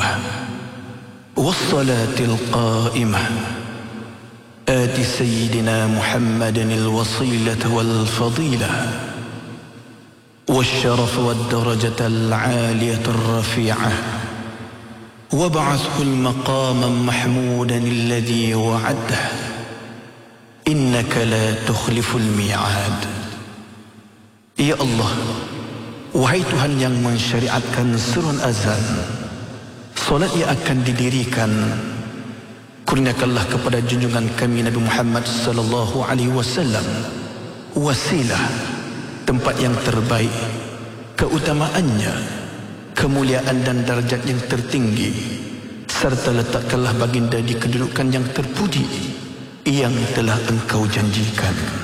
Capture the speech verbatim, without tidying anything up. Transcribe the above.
الدائمة والصلاة القائمة آت سيدنا محمد الوصيلة والفضيلة والشرف والدرجة العالية الرفيعة وابعثه المقاما محمودا الذي وعده إنك لا تخلف الميعاد. Ya Allah, wahai Tuhan yang mensyariatkan surun azan, solat yang akan didirikan, kurniakanlah kepada junjungan kami Nabi Muhammad sallallahu alaihi wasallam wasilah, tempat yang terbaik, keutamaannya, kemuliaan dan darjat yang tertinggi, serta letakkanlah baginda di kedudukan yang terpuji yang telah engkau janjikan.